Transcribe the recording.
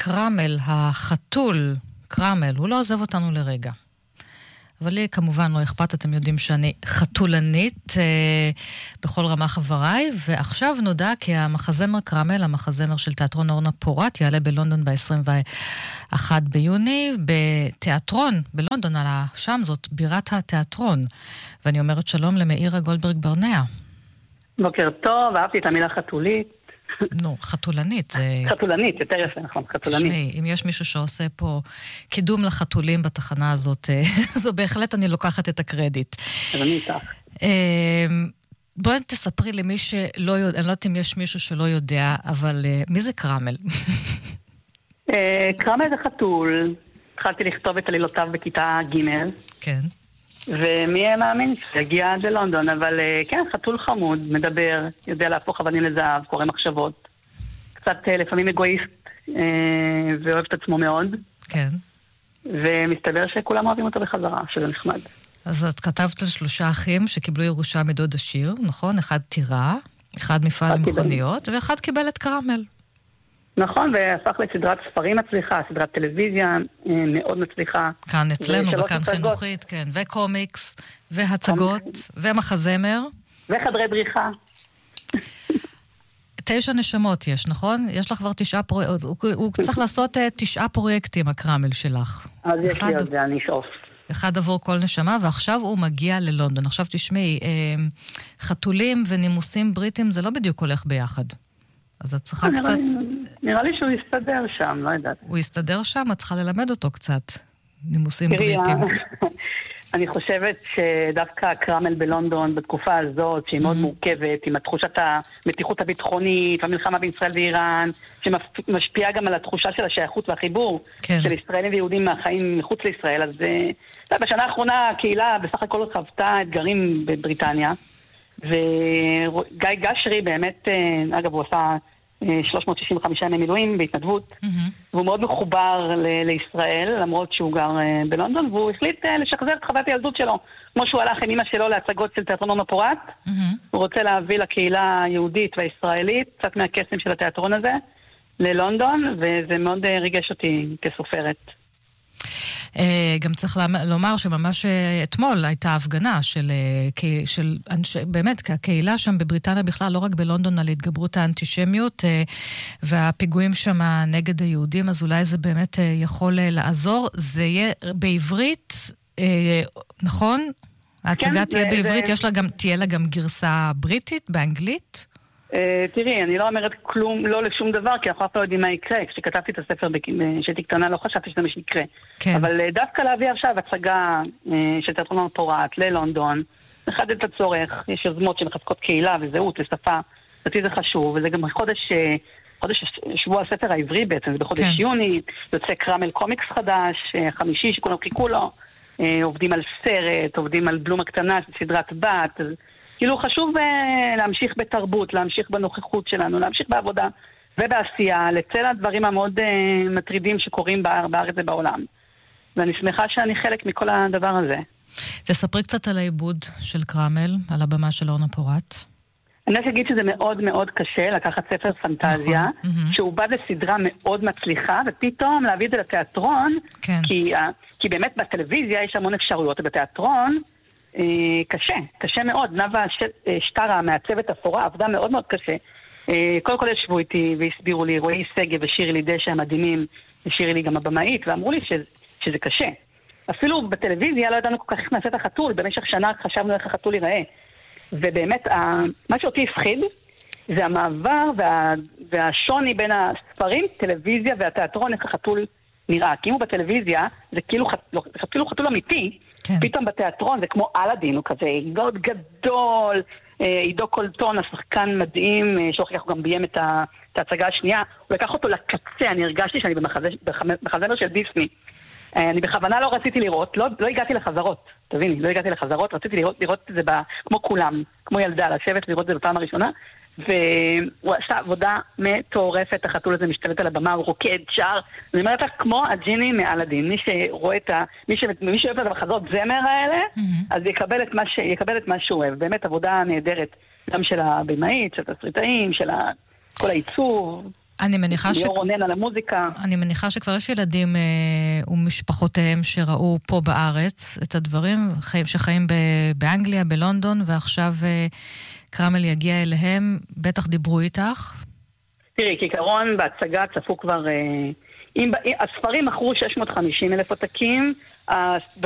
קרמל, החתול, קרמל, הוא לא עוזב אותנו לרגע. אבל לי כמובן לא אכפת, אתם יודעים שאני חתולנית בכל רמה חבריי, ועכשיו נודע כי המחזמר קרמל, המחזמר של תיאטרון אורנה פורט, יעלה בלונדון ב-21 ביוני, בתיאטרון בלונדון, שם זאת בירת התיאטרון. ואני אומרת שלום למאירה גולדברג ברנע. בוקר טוב, אהבתי את המילה חתולית. נו, חתולנית. חתולנית, יותר יפה, נכון, חתולנית. תשמעי, אם יש מישהו שעושה פה קידום לחתולים בתחנה הזאת, זו בהחלט אני לוקחת את הקרדיט. אז אני איתך. בואי תספרי למי שלא יודע, אני לא יודעת אם יש מישהו שלא יודע, אבל מי זה קרמל? קרמל זה חתול. התחלתי לכתוב את עלילותיו בכיתה ג'. כן. ומי מאמין שהגיע עד ללונדון, אבל כן, חתול חמוד, מדבר, יודע להפוך אבנים לזהב, קורא מחשבות. קצת לפעמים אגואיסט, ואוהב את עצמו מאוד. כן. ומסתבר שכולם אוהבים אותו בחזרה, שזה נחמד. אז את כתבת על 3 אחים שקיבלו ירושה מדוד עשיר, נכון? אחד טירה, אחד מפעל למכוניות, ואחד קיבל את קרמל. נכון, והפך לסדרת ספרים מצליחה, סדרת טלוויזיה מאוד מצליחה. כאן אצלנו, בכאן חינוכית, כן, וקומיקס, והצגות, ומחזמר. וחדרי בריחה. 9 נשמות יש, נכון? יש לך כבר 9 פרויקטים, הוא צריך לעשות 9 פרויקטים, הקרמל שלך. אז יש לי עוד זה, אני אשאוף. אחד עבור כל נשמה, ועכשיו הוא מגיע ללונדון. עכשיו תשמעי, חתולים ונימוסים בריטים זה לא בדיוק הולך ביחד. אז את צריכה קצת... נראה לי שהוא יסתדר שם, לא יודעת. הוא יסתדר שם, את צריכה ללמד אותו קצת. נימוסים בריטים. אני חושבת שדווקא קרמל בלונדון, בתקופה הזאת, שהיא מאוד מורכבת, עם התחושת המתיחות הביטחונית, המלחמה בין ישראל ואיראן, שמשפיעה גם על התחושה של השייכות והחיבור של ישראלים ויהודים מהחיים מחוץ לישראל. אז בשנה האחרונה הקהילה בסך הכל חוותה אתגרים בבריטניה, וגיא גשרי באמת, אגב הוא עשה 365 ימי מילואים בהתנדבות, והוא מאוד מחובר לישראל, למרות שהוא גר בלונדון, והוא החליט לשחזר את חוויית הילדות שלו. כמו שהוא הלך עם אמא שלו להצגות של תיאטרון אורנה פורט, הוא רוצה להביא לקהילה היהודית והישראלית, קצת מהקסם של התיאטרון הזה, ללונדון, וזה מאוד ריגש אותי כסופרת. גם צריך לומר שממש אתמול הייתה הפגנה של באמת, הקהילה שם בבריטניה בכלל, לא רק בלונדון, על התגברות האנטישמיות והפיגועים שם נגד היהודים, אז אולי זה באמת יכול לעזור. זה יהיה בעברית, נכון? ההצגה תהיה בעברית, תהיה לה גם גרסה בריטית, באנגלית? תראי, אני לא אומרת כלום, לא לשום דבר, כי אנחנו אף לא יודעים מה יקרה. כשכתבתי את הספר שהייתי קטנה, לא חשבתי שזה מה שיקרה. אבל דווקא להביא עכשיו הצגה של תיאטרון אורנה פורט ללונדון, לחדד את הצורך, יש יוזמות שמחזקות קהילה וזהות ושפה, לדעתי זה חשוב, וזה גם חודש שבוע הספר העברי בעצם, זה בחודש יוני, יוצא קרמל קומיקס חדש, 5 שכולם חיכו לו, עובדים על סרט, עובדים על בלום הקטנה, סדרת בת, כאילו חשוב להמשיך בתרבות, להמשיך בנוכחות שלנו, להמשיך בעבודה ובעשייה, לצל הדברים המאוד מטרידים שקורים בארץ ובעולם. ואני שמחה שאני חלק מכל הדבר הזה. תספרי קצת על העיבוד של קרמל, על הבמה של אורנה פורט. אני רק אגיד שזה מאוד מאוד קשה לקחת ספר פנטזיה, שהוא בא לסדרה מאוד מצליחה, ופתאום להביא את זה לתיאטרון, כי באמת בטלוויזיה יש המון אפשרויות, ובתיאטרון קשה מאוד. נאוה שטרה מהצוות אפורה עבדה מאוד מאוד קשה. קודם כל ישבו איתי והסבירו לי, רועי סגב ושירי לי דשא המדהימים, ושירי לי גם הבמאית, ואמרו לי שזה קשה. אפילו בטלוויזיה לא ידענו כל כך איך נעשה את החתול, במשך שנה חשבנו איך החתול ייראה. ובאמת, מה שאותי הפחיד, זה המעבר והשוני בין הספרים, טלוויזיה והתיאטרון, איך החתול נראה. כי אם הוא בטלוויזיה, זה כאילו חתול אמיתי, פתאום בתיאטרון זה כמו אלאדין, הוא כזה מאוד גדול, עידו קולטון, השחקן מדהים, שאחר כך הוא גם ביים את ההצגה השנייה, הוא לקח אותו לקצה, אני הרגשתי שאני במחזמר של דיסני. אני בכוונה לא רציתי לראות, לא הגעתי לחזרות, תביני, לא הגעתי לחזרות, רציתי לראות את זה כמו כולם, כמו ילדה, לשבת לראות את זה בפעם הראשונה, והוא עשה עבודה מטורפת, החתול הזה משתלט על הבמה, הוא רוקד, שר, אני אומרת לך, כמו הג'יני מאלאדין, מי שרואה מי שאוהב את המחזות זמר האלה, אז יקבל את מה שהוא אוהב, באמת עבודה נהדרת, גם של הבמאית, של התסריטאים, של כל העיצוב, אני מניחה ליאור רונן על המוזיקה. אני מניחה שכבר יש ילדים ומשפחותיהם שראו פה בארץ את הדברים, שחיים באנגליה, בלונדון, ועכשיו קרמל יגיע אליהם, בטח דיברו איתך. תראי, כעיקרון בהצגה צפו כבר, הספרים מכרו 650,000 עותקים,